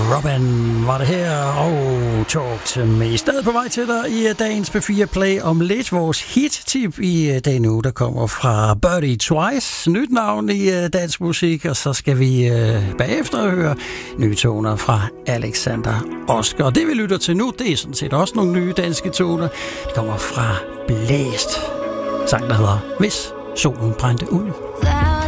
Robin var det her, og Talk to Me. Stadig på vej til dig i dagens P4 Play. Om lidt vores hit-tip i dag nu, der kommer fra Birdie Twice. Nyt navn i dansk musik, og så skal vi bagefter høre nye toner fra Alexander Oscar. Og det vi lytter til nu, det er sådan set også nogle nye danske toner. Det kommer fra Blæst. Sang, der hedder Hvis solen brændte ud.